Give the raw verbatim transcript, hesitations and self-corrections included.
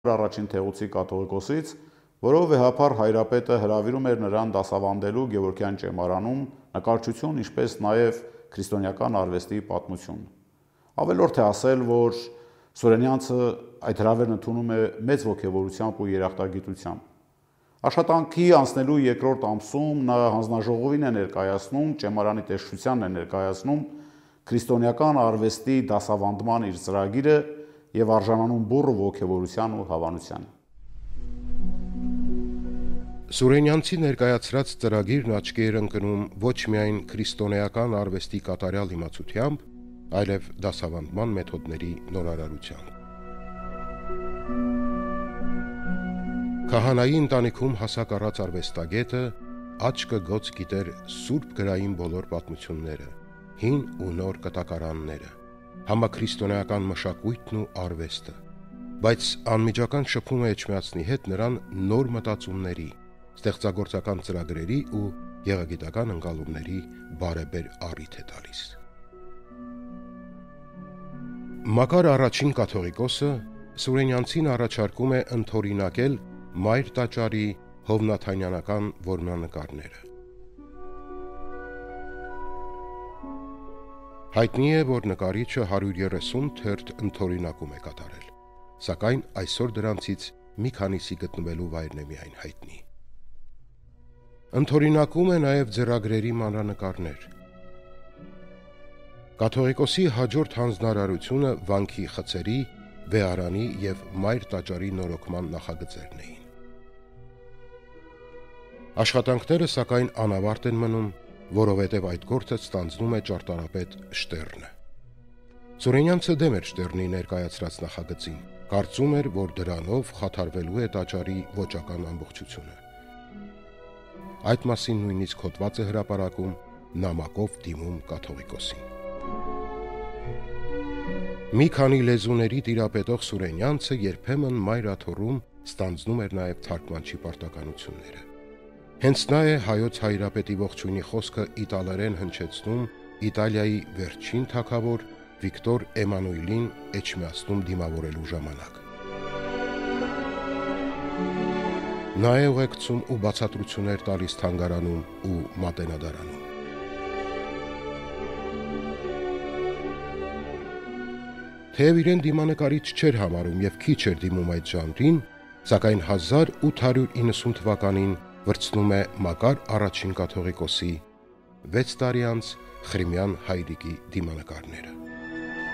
առաջին թեղուցի կաթողիկոսից, որով վեհափառ հայրապետը հրավիրում էր նրան դասավանդելու Գևորգյան ճեմարանում նկարչություն, ինչպես նաև քրիստոնեական արվեստի պատմություն։ Ավելորդ է ասել, որ Սուրենյանցը այդ հրավերն ընդունում է մեծ ոգևորությամբ ու երախտագիտությամբ։ Աշխատանքի անցնելու երկրորդ ամսում նա հանձնաժողովին է ներկայացնում, ճեմարանի տեսչությանն է ներկայացնում քրիստոնեական արվեստի դասավանդման իր ծրագիրը և արժանանում բուռն ոգևորության ու հավանության։ Սուրենյանցի ներկայացրած ծրագիրն աչքի էր ընկնում ոչ միայն քրիստոնեական արվեստի կատարյալ իմացությամբ, այլև դասավանդման մեթոդների նորարարությամբ։ Քահանայի ընտանիքում հասակ առած արվեստագետը աչքը գոց գիտեր սուրբ գրային բոլոր պատմությունները, հին ու նոր կտակարանները, համաքրիստոնեական մշակույթն ու արվեստը, բայց անմիջական շփումը Էջմիածնի հետ նրան նոր մտածումների, ստեղծագործական ծրագրերի ու գեղագիտական ընկալումների բարեբեր առիթ է տալիս։ Մակար առաջին կաթողիկոսը Սուրենյանցին առաջարկում է ընդօրինակել Մայր տաճարի հովնաթանյանական որմնանկարները։ Հայտնի է, որ նկարիչը հարյուր երեսուն թերթ ընդօրինակում է կատարել, սակայն այսօր դրանցից մի քանիսի գտնվելու վայրն է միայն հայտնի։ Ընդօրինակում է նաև ձեռագրերի մանրանկարներ։ Կաթողիկոսի հաջորդ հանձնարարությունը վանքի խցերի, վեհարանի և Մայր տաճարի նորոգման նախագծերն էին։ Աշխատանքները սակայն անավարտ են մնում, որովհետև այդ գործը ստանձնում է ճարտարապետ Շտերնը։ Սուրենյանցը դեմ էր Շտերնի ներկայացրած նախագծին, կարծում էր, որ դրանով խաթարվելու է տաճարի ոճական ամբողջությունը։ Այդ մասին նույնիսկ հոդված է հրապարակում նամակով դիմում կաթողիկոսին։ Մի քանի լեզուների տիրապետող Սուրենյանցը երբեմն Մայր աթոռում ստանձնում էր նաև թարգմանչի պարտականությունները։ Հենց նա է հայոց հայրապետի ողջույնի խոսքը իտալերեն հնչեցնում Իտալիայի վերջին թագավոր Վիկտոր Էմանուիլին Էջմիածնում դիմավորելու ժամանակ։ Նա է ուղեկցում ու բացատրություններ տալիս թանգարանում ու մատենադարանում։ Թեև իրեն դիմանկարիչ չէր համարում և քիչ էր դիմում այդ ժանրին, սակայն հազար ութ հարյուր իննսուն թվականին վրցնում է Մակար առաջին կաթողիկոսի վեց տարի անց Խրիմյան հայրիկի դիմանկարները։